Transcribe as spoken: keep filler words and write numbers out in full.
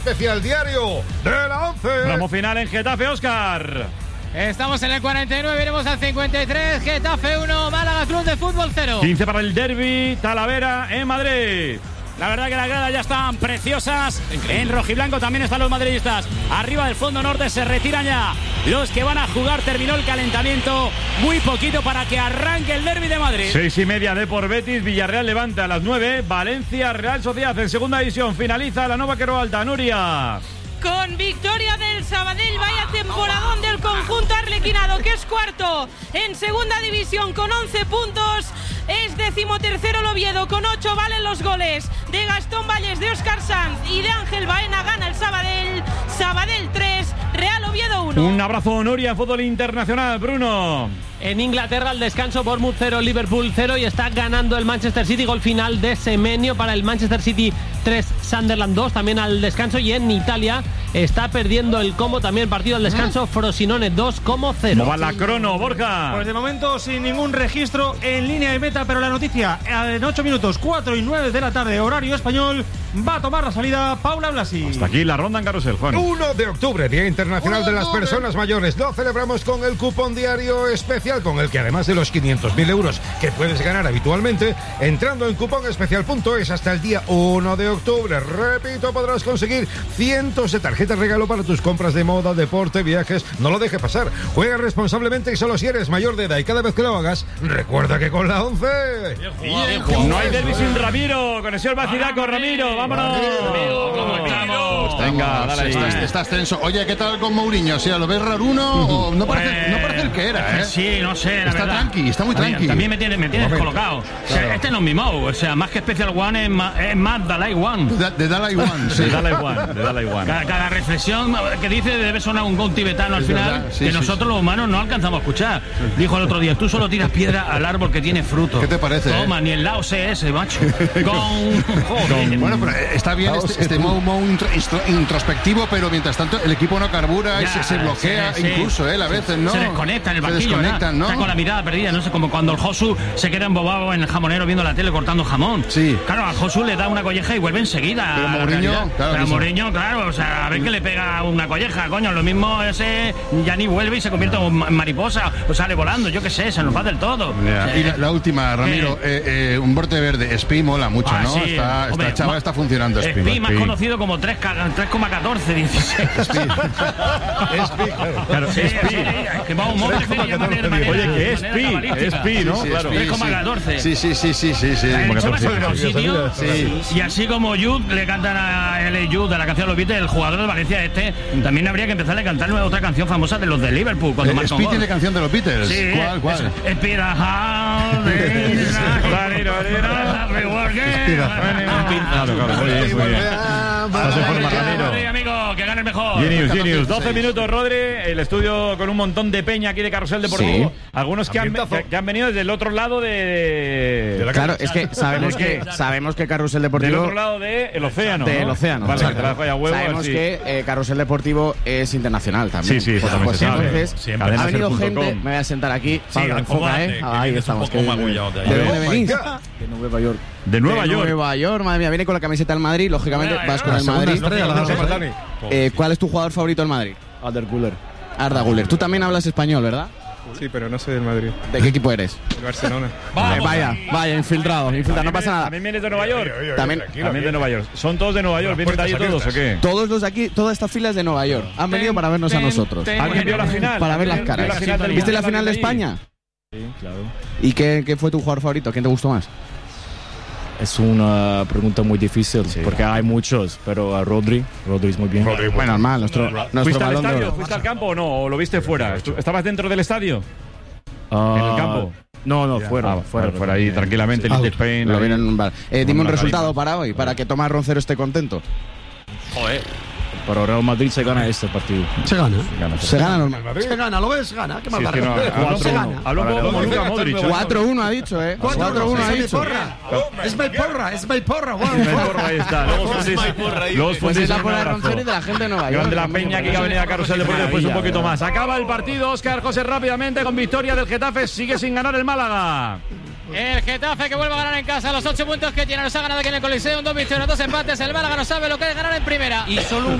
Especial diario de la once. Tramo final en Getafe, Óscar. Estamos en el cuarenta y nueve, iremos al cincuenta y tres. Getafe uno, Málaga Club de Fútbol cero. quince para el derbi, Talavera en Madrid. La verdad que las gradas ya están preciosas. En rojiblanco también están los madridistas. Arriba del fondo norte se retiran ya los que van a jugar. Terminó el calentamiento. Muy poquito para que arranque el derbi de Madrid. Seis y media de por Betis, Villarreal Levante a las nueve. Valencia, Real Sociedad en segunda división. Finaliza la Nova Quero Alta, Nuria. Con victoria del Sabadell, vaya temporadón del conjunto arlequinado, que es cuarto en segunda división con once puntos. Es decimotercero el Oviedo con ocho, valen los goles de Gastón Valles, de Óscar Sanz y de Ángel Baena. Gana el Sabadell, Sabadell tres, Real Oviedo uno. Un abrazo, Nuria, fútbol internacional, Bruno. En Inglaterra, al descanso, Bournemouth cero, Liverpool cero, y está ganando el Manchester City. Gol final de Semenyo para el Manchester City tres, Sunderland dos, también al descanso. Y en Italia está perdiendo el Como, también partido al descanso, Frosinone dos, Como cero. ¿Cómo va la crono, Borja? Pues de momento sin ningún registro en línea de meta, pero la noticia en ocho minutos, cuatro y nueve de la tarde, horario español, va a tomar la salida Paula Blasi. Hasta aquí la ronda en carrusel, Juan. uno de octubre, Día Internacional de las Personas Mayores. Lo celebramos con el cupón diario especial, con el que además de los quinientos mil euros que puedes ganar habitualmente, entrando en cuponespecial punto es hasta el día uno de octubre, repito, podrás conseguir cientos de tarjetas regalo para tus compras de moda, deporte, viajes. No lo deje pasar. Juega responsablemente y solo si eres mayor de edad, y cada vez que lo hagas, recuerda que con la once... Bien jugado, bien jugado. No hay derbi sin Ramiro. Conexión Bacida con Ramiro. Vámonos. ¿Cómo estamos? Venga, dale ahí. Estás, estás tenso. Oye, ¿qué tal con Mourinho? O sea, ¿lo ves raruno o no parece, Pues, no parece el que era, eh? Sí, no sé, la Está verdad. tranqui, está muy tranqui. También me tienes me tiene descolocado. O sea, Claro. este no es mi Mou. O sea, más que Special One es más, es más Dalai One. De, de Dalai One, sí. De Dalai One, de Dalai One. Cada, cada reflexión que dice debe sonar un gong tibetano al Es final, verdad, sí, que sí, nosotros los humanos no alcanzamos a escuchar. Dijo el otro día, tú solo tiras piedra al árbol que tiene fruto. ¿Qué te parece, Toma, eh? ni el Lao sé ese, macho. Con... Joder. Bueno, pero está bien este, este Mou Mou intro- intro- introspectivo, pero mientras tanto el equipo no carbura y Ya, se, se bloquea sí, sí. incluso, él a veces, ¿no? Se desconecta en el Se banquillo, desconectan, ¿no? ¿no? Está con la mirada perdida, no sé, como cuando el Josu se queda embobado en el jamonero viendo la tele cortando jamón. Sí. Claro, al Josu le da una colleja y vuelve enseguida. Pero a la Mourinho, realidad. claro Pero que sí. Mourinho, claro, o sea, a ver que le pega una colleja, coño, lo mismo ese ya ni vuelve y se convierte en ma- mariposa, o sale volando, yo qué sé, se nos va del todo. Ya. O sea, Y la, la última, Ramiro, eh, eh, un brote verde, Spi mola mucho, ah, ¿no? sí. Está, esta Hombre, chava ma- está funcionando, Spi. Spi, más conocido como tres coma catorce dieciséis. Claro, Sí, es sí, Pi. que va un hombre que le llama de manera- Oye, que es de Pi, manera es Pi, ¿no? Sí, sí, Claro. Spi, tres coma catorce. Sí, sí, sí, sí, sí, sí. Ha Como hecho catorce. más o menos sitio. Sí. Y así como Jude le cantan a L A Jude de la canción Los Beatles, el jugador de Valencia este, también habría que empezar a cantarle otra canción famosa de los de Liverpool cuando Eh, marca un Spi gol. tiene canción de los Beatles. Sí, ¿Cuál, cuál? es- Espira, how they- Claro, claro, muy bien, muy bien. Estás en forma, Ramiro. Madrid, amigo, que gane el mejor. Genius, Genius. doce minutos, Rodri. El estudio con un montón de peña aquí de Carrusel Deportivo. Sí. Algunos que han, Ambientazo. que, que han venido desde el otro lado de... De la Claro, es que sabemos ¿De qué? que sabemos que Carrusel Del Deportivo otro lado del océano, del ¿no? océano. Vale, Exacto. que te la falla huevo, sabemos así. que eh, Carrusel Deportivo es internacional también. Sí, sí, eso también pues se sabe. entonces Siempre. ha Cadena venido ser punto gente, com. me voy a sentar aquí. Pablo, enfoca, acomódate, ¿eh? que Ahí vienes estamos. un poco que- magullado de ahí. ¿De dónde Oh my venís? God. De Nueva York. De Nueva de York. Nueva York, madre mía, viene con la camiseta del Madrid, lógicamente Nueva vas York. con el Madrid. Estrella, la ganamos, Dani. Eh, ¿Cuál es tu jugador favorito del Madrid? Arda Güler. Arda Güler. Tú también hablas español, ¿verdad? Sí, pero no soy del Madrid. ¿De qué equipo eres? Del Barcelona. Eh, vaya, vaya, infiltrado, infiltrado, no pasa nada. ¿También vienes de Nueva York? También, También de Nueva York. ¿Son todos de Nueva York? ¿Vienen de ahí todos o qué? todos los de aquí, toda esta fila es de Nueva York. Han venido para vernos a nosotros. ¿Alguien vio la final? Para ver las ¿Alguien vio caras. la final del ¿Viste la Mundial final de ahí? España? Sí, claro. ¿Y qué, qué fue tu jugador favorito? ¿Quién te gustó más? Es una pregunta muy difícil porque hay muchos, pero a Rodri, Rodri es muy bien. Bueno, normal, nuestro, nuestro ¿Fuiste al balón de estadio? oro. ¿Fuiste al campo o no? ¿O lo viste fuera? ¿Estu- ¿Estabas dentro del estadio? Ah, ¿En el campo? No, no, fuera. Ah, fuera, fuera, fuera ahí tranquilamente, Elite Spain. Lo ahí. vieron en un bar. Eh, dime un Una resultado calima. para hoy, para que Tomás Roncero esté contento. Joder. Pero Real Madrid se gana este partido. Se gana. Gana. Se gana normal. Se gana, ¿lo ves? Gana. ¿Qué más Sí, es da? que no, Se cuatro- gana. Habla un poco como Luka Modric. ¿eh? cuatro uno ha dicho, ¿eh? cuatro uno ha Es mi dicho. porra. Es mi porra, es mi porra. Wow. Porra, ahí está. Luego os fundís- luego os Pues fundís es la un porra de abrazo. Roncero y de la gente de Nueva York. Grande la peña aquí que ha venido a Carrusel Deportivo después un poquito más. Acaba el partido, Óscar José rápidamente con victoria del Getafe. Sigue sin ganar el Málaga. El Getafe que vuelve a ganar en casa. Los ocho puntos que tiene los ha ganado aquí en el Coliseo. Dos victorias, dos empates. El Málaga no sabe lo que es ganar en primera. Y solo un